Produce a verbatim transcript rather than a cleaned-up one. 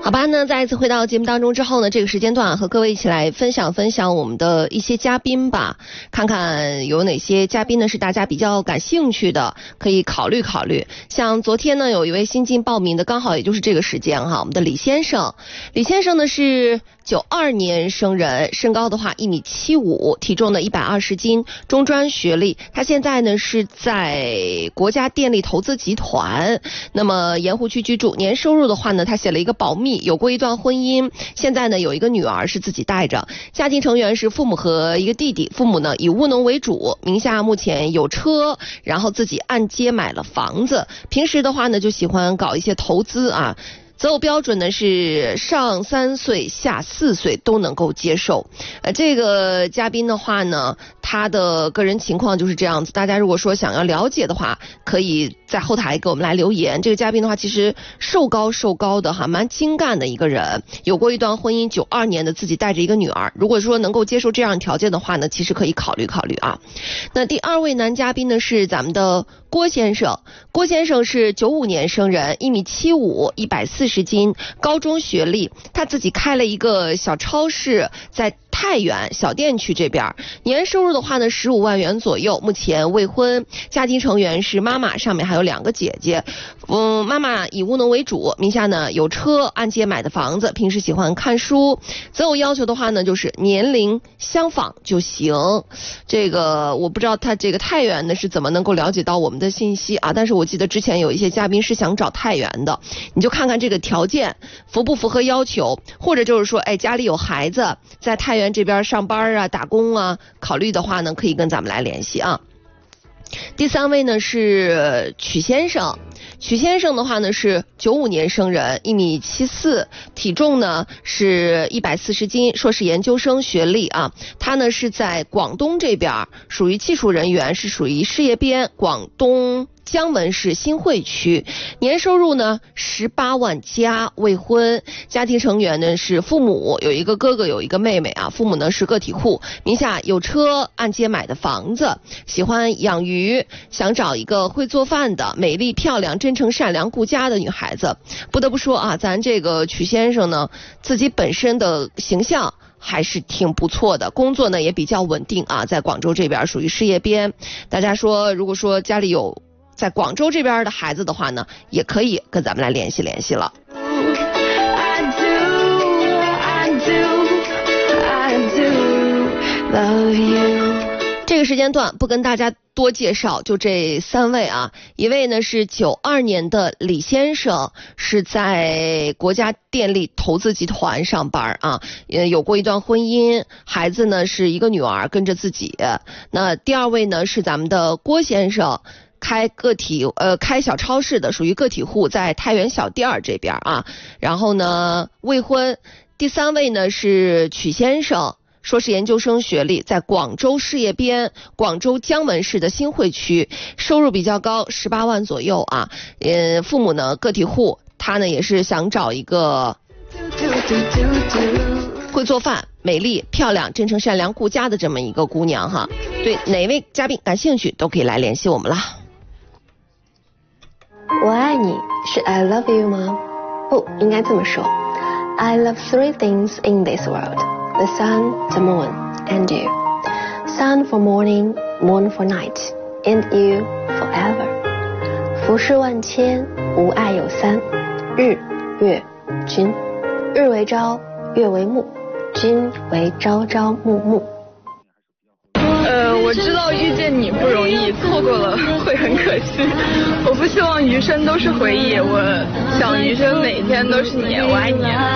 好吧，那再一次回到节目当中之后呢，这个时间段和各位一起来分享分享我们的一些嘉宾吧，看看有哪些嘉宾呢是大家比较感兴趣的，可以考虑考虑。像昨天呢有一位新进报名的，刚好也就是这个时间哈，我们的李先生，李先生呢是九二年生人，身高的话一米七五，体重呢一百二十斤，中专学历，他现在呢是在国家电力投资集团，那么盐湖区居住，年收入的话呢，他写了一个保密，有过一段婚姻，现在呢有一个女儿是自己带着，家庭成员是父母和一个弟弟，父母呢以务农为主，名下目前有车，然后自己按揭买了房子，平时的话呢就喜欢搞一些投资啊。择偶标准呢是上三岁下四岁都能够接受。呃，这个嘉宾的话呢，他的个人情况就是这样子。大家如果说想要了解的话，可以在后台给我们来留言。这个嘉宾的话，其实瘦高瘦高的哈，蛮精干的一个人，有过一段婚姻，九二年的，自己带着一个女儿。如果说能够接受这样条件的话呢，其实可以考虑考虑啊。那第二位男嘉宾呢是咱们的郭先生，郭先生是九五年生人，一米七五，一百四十斤，高中学历，他自己开了一个小超市，在太原小店区这边，年收入的话呢十五万元左右，目前未婚，家庭成员是妈妈，上面还有两个姐姐。嗯，妈妈以务农为主，名下呢有车，按揭买的房子，平时喜欢看书。择偶要求的话呢，就是年龄相仿就行。这个我不知道他这个太原的是怎么能够了解到我们的信息啊，但是我记得之前有一些嘉宾是想找太原的，你就看看这个条件符不符合要求，或者就是说哎家里有孩子在太原这边上班啊打工啊，考虑的话呢可以跟咱们来联系啊。第三位呢是曲先生，曲先生的话呢是九五年生人，一米七四，体重呢是一百四十斤，硕士研究生学历啊。他呢是在广东这边，属于技术人员，是属于事业编，广东江门市新会区，年收入呢十八万加，未婚，家庭成员呢是父母，有一个哥哥有一个妹妹啊，父母呢是个体户，名下有车，按揭买的房子，喜欢养鱼，想找一个会做饭的，美丽漂亮、真诚善良顾家的女孩子。不得不说啊，咱这个曲先生呢自己本身的形象还是挺不错的，工作呢也比较稳定啊，在广州这边属于事业编。大家说如果说家里有在广州这边的孩子的话呢，也可以跟咱们来联系联系了。这个时间段不跟大家多介绍，就这三位啊。一位呢是九二年的李先生，是在国家电力投资集团上班啊，也有过一段婚姻，孩子呢是一个女儿跟着自己。那第二位呢是咱们的郭先生，开个体呃开小超市的，属于个体户，在太原小店儿这边啊。然后呢未婚。第三位呢是曲先生，硕士研究生学历，在广州事业编，广州江门市的新会区，收入比较高，十八万左右啊。呃，父母呢个体户，他呢也是想找一个会做饭、美丽漂亮、真诚善良顾家的这么一个姑娘哈。对哪位嘉宾感兴趣，都可以来联系我们啦。 我爱你是 I love you 吗？不，应该这么说。I love three things in this world: the sun, the moon, and you. Sun for morning, moon for night, and you forever. 浮世万千，无爱有三：日、月、君。日为朝，月为暮，君为朝朝暮暮。 呃，我知道遇见你不容易，错过了会很可惜。我不希望余生都是回忆，我想余生每一天都是你，我爱你。